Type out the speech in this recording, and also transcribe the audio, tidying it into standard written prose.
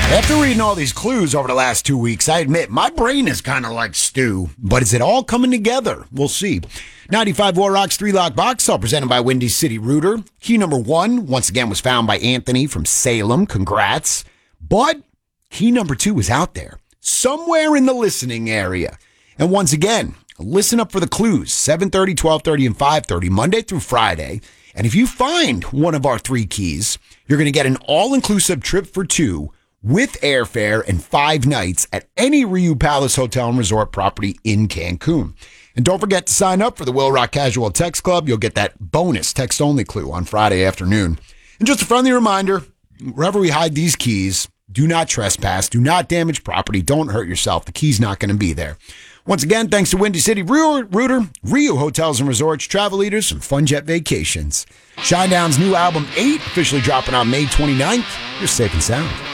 After reading all these clues over the last 2 weeks, I admit my brain is kind of like stew. But is it all coming together? We'll see. 95 War Rock's 3-Lock Box, all presented by Windy City Rooter. Key number 1, once again, was found by Anthony from Salem. Congrats. But key number 2 is out there, somewhere in the listening area. And once again, listen up for the clues, 7:30, 12:30, and 5:30, Monday through Friday. And if you find one of our 3 keys, you're going to get an all-inclusive trip for 2 with airfare and 5 nights at any Riu Palace Hotel and Resort property in Cancun. And don't forget to sign up for the Will Rock Casual Text Club. You'll get that bonus text-only clue on Friday afternoon. And just a friendly reminder, wherever we hide these keys, do not trespass, do not damage property, don't hurt yourself. The key's not going to be there. Once again, thanks to Windy City Rooter, Riu Hotels and Resorts, Travel Leaders, and Fun Jet Vacations. Shinedown's new album, 8, officially dropping on May 29th. You're safe and sound.